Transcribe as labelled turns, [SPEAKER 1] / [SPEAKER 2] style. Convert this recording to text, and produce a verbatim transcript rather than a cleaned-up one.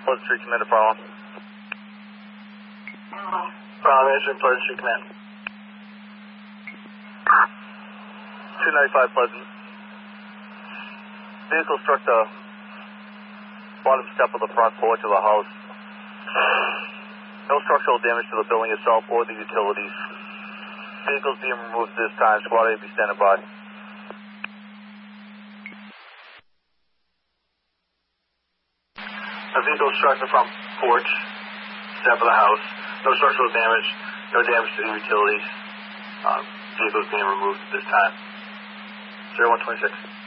[SPEAKER 1] Pleasant Street Command to follow. Follow answering Pleasant Street Command. two ninety-five Pleasant. Vehicle struck the bottom step of the front porch of the house. No structural damage to the building itself or the utilities. Vehicles being removed at this time. Squad A be standing by. A vehicle struck the front porch step of the house. No structural damage. No damage to the utilities. Um, vehicles being removed at this time. zero one twenty-six.